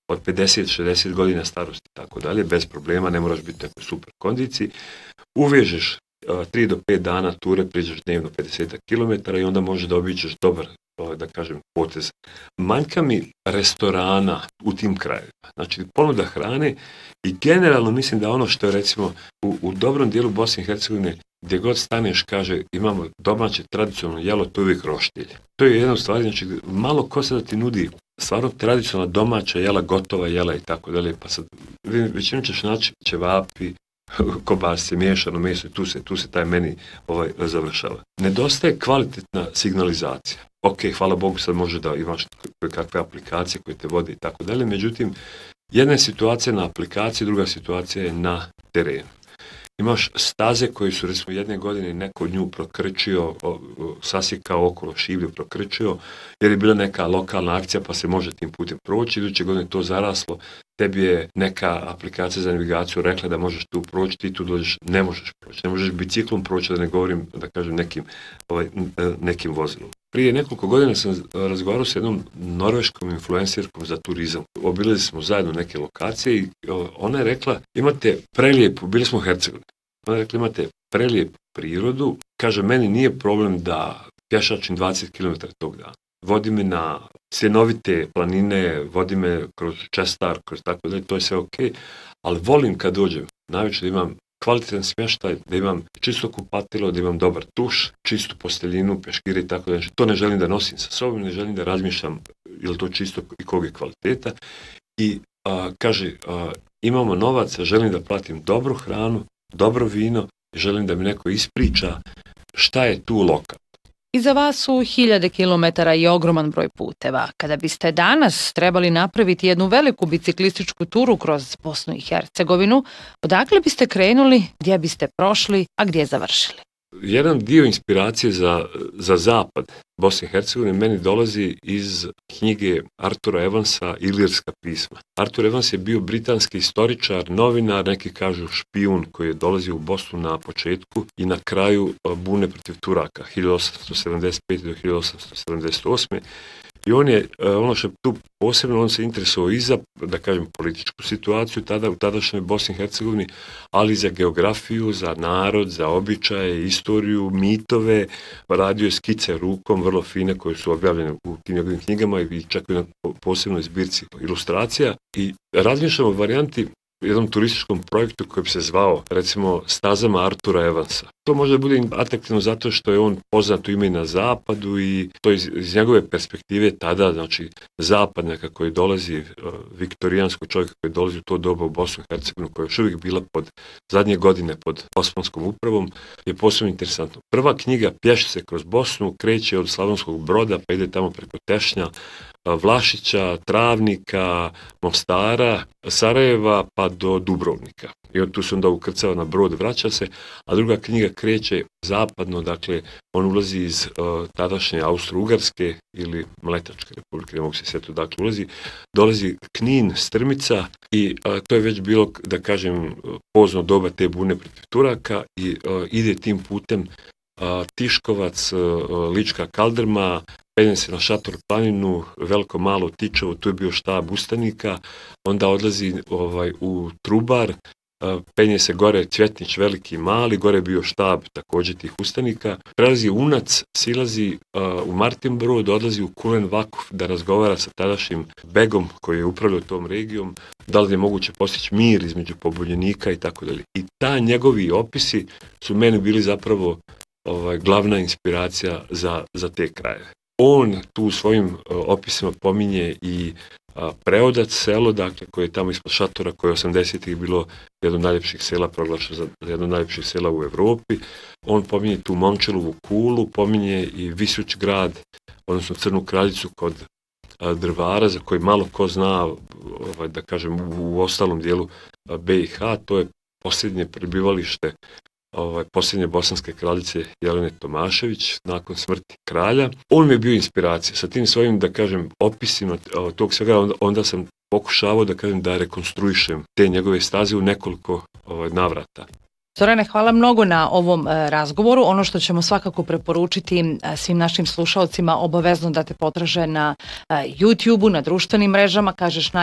od 50-60 godina starosti, tako dalje, bez problema, ne moraš biti u nekoj super kondiciji. Uvežeš 3 do 5 dana ture, priđeš dnevno 50 km i onda možeš da obiđeš dobar, da kažem, potez. Manjka mi restorana u tim krajevima. Znači, ponuda hrane i generalno mislim da ono što je recimo u dobrom dijelu Bosne i Hercegovine, gdje god staneš, kaže, imamo domaće tradicionalno jelo, to je uvijek roštilj. To je jedna od stvari, znači, malo ko se da ti nudi stvarno tradicionalna domaća jela, gotova jela i tako dalje, pa sad većinu ćeš naći ćevapi, kobasice, miješano meso i tu se taj meni završava. Nedostaje kvalitetna signalizacija. Ok, hvala Bogu, sad može da imaš kakve aplikacije koje te vode i tako dalje, međutim, jedna je situacija na aplikaciji, druga situacija je na terenu. Imaš staze koje su, recimo, jedne godine neko nju prokrčio, sasjekao okolo šivlju, prokrčio, jer je bila neka lokalna akcija pa se može tim putem proći, iduće godine to zaraslo, tebi je neka aplikacija za navigaciju rekla da možeš tu proći, ti tu dođeš, ne možeš proći, ne možeš biciklom proći, da ne govorim, da kažem, nekim vozilom. Prije nekoliko godina sam razgovarao s jednom norveškom influencerkom za turizam. Obilazili smo zajedno neke lokacije i ona je rekla, imate prelijepu, bili smo u Hercegovini, ona je rekla, imate prelijepu prirodu, kaže, meni nije problem da pješačim 20 km tog dana. Vodi me na cjenovite planine, vodi me kroz Čestar, kroz tako dalje, to je sve ok, ali volim kad dođem, najveće da imam kvalitetan smještaj, da imam čisto kupatilo, da imam dobar tuš, čistu posteljinu, peškire i tako da. To ne želim da nosim sa sobom, ne želim da razmišljam je li to čisto i kog je kvaliteta. I kaže, imamo novaca, želim da platim dobru hranu, dobro vino, želim da mi neko ispriča šta je tu lokal. Iza vas su 1000 kilometara i ogroman broj puteva. Kada biste danas trebali napraviti jednu veliku biciklističku turu kroz Bosnu i Hercegovinu, odakle biste krenuli, gdje biste prošli, a gdje završili? Jedan dio inspiracije za zapad Bosne i Hercegovine meni dolazi iz knjige Artura Evansa Ilirska pisma. Artur Evans je bio britanski istoričar, novinar, neki kažu špijun koji je dolazio u Bosnu na početku i na kraju bune protiv Turaka 1875. do 1878. I on je, ono što je tu posebno, on se interesovao i za, da kažem, političku situaciju u tadašnjoj Bosni i Hercegovini, ali i za geografiju, za narod, za običaje, istoriju, mitove, radio je skice rukom, vrlo fine, koje su objavljene u tim njegovim knjigama i čak i na posebnoj zbirci ilustracija. I razmišljamo o varijanti jednom turističkom projektu koji bi se zvao, recimo, Stazama Artura Evansa. To može bude atraktivno zato što je on poznat u ime na zapadu i to iz njegove perspektive tada, znači, zapad nekako je dolazi, viktorijansko čovjek koji dolazi u to doba u Bosnu i Hercegovinu, koja je još uvijek bila zadnje godine pod Osmanskom upravom, je posebno interesantno. Prva knjiga Pješi se kroz Bosnu kreće od Slavonskog Broda, pa ide tamo preko Tešnja, Vlašića, Travnika, Mostara, Sarajeva pa do Dubrovnika. I tu se onda ukrcava na brod, vraća se, a druga knjiga kreće zapadno, dakle, on ulazi iz tadašnje Austro-Ugarske ili Mletačke republike, ne mogu se sjetiti dakle dolazi Knin, Strmica i to je već bilo, da kažem, pozno doba te bune protiv Turaka i ide tim putem Tiškovac, Lička Kaldrma, penje se na Šator planinu, Veliko malo Tičevo, tu je bio štab ustanika, onda odlazi u Trubar, penje se gore Cvjetnić Veliki Mali, gore je bio štab također tih ustanika, prelazi Unac, silazi u Martinbrod, odlazi u Kulen Vakuf da razgovara sa tadašnjim begom koji je upravljao tom regijom, da li je moguće postići mir između pobunjenika i tako dalje. I ta njegovi opisi su meni bili zapravo glavna inspiracija za te krajeve. On tu u svojim opisima pominje i Preodac selo, dakle, koje je tamo ispod Šatora, koje je 80-ih bilo jedno od najljepših sela, proglašeno za jedno od najljepših sela u Evropi. On pominje tu Momčelovu kulu, pominje i Visuć grad, odnosno Crnu kraljicu kod Drvara, za koji malo ko zna, da kažem, u ostalom dijelu BiH, to je posljednje prebivalište posljednje bosanske kraljice Jelene Tomašević nakon smrti kralja. On mi je bio inspiracija sa tim svojim, da kažem, opisima tog svega, onda sam pokušavao, da kažem, da rekonstruišem te njegove staze u nekoliko navrata. Zorane, hvala mnogo na ovom razgovoru. Ono što ćemo svakako preporučiti svim našim slušalcima, obavezno da te potraže na YouTube-u, na društvenim mrežama, kažeš na